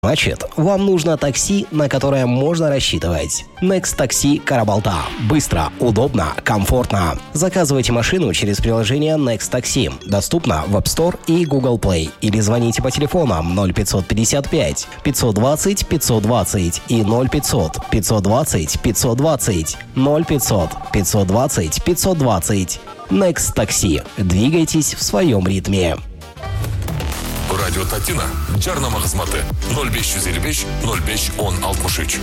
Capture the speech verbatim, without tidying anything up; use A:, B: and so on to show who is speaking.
A: Значит, вам нужно такси, на которое можно рассчитывать. Next Taxi Карабалта. Быстро, удобно, комфортно. Заказывайте машину через приложение Next Taxi. Доступно в App Store и Google Play. Или звоните по телефонам ноль пятьсот пятьдесят пять пятьсот двадцать пятьсот двадцать и ноль пятьсот пятьсот двадцать пятьсот двадцать. ноль пятьсот пятьсот двадцать пятьсот двадцать. Next Taxi. Двигайтесь в своем ритме.
B: Радио Татина жарнама хезмәте ноль беш йөз илле биш ноль беш он алтмыш өч.